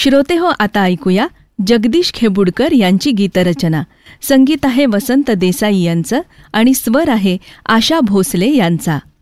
श्रोते हो, आता ऐकूया जगदीश खेबुडकर यांची गीतरचना. संगीत आहे वसंत देसाई यांचं आणि स्वर आहे आशा भोसले यांचा.